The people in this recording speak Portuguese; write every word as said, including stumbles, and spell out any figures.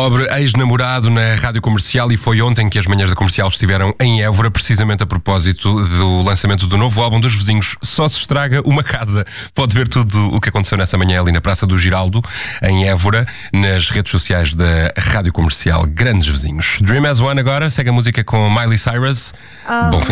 Pobre ex-namorado na Rádio Comercial, e foi ontem que as manhãs da Comercial estiveram em Évora, precisamente a propósito do lançamento do novo álbum dos Vizinhos. Só se estraga uma casa. Pode ver tudo o que aconteceu nessa manhã ali na Praça do Giraldo, em Évora, nas redes sociais da Rádio Comercial. Grandes Vizinhos. Dream as One agora, segue a música com Miley Cyrus. Oh. Bom fim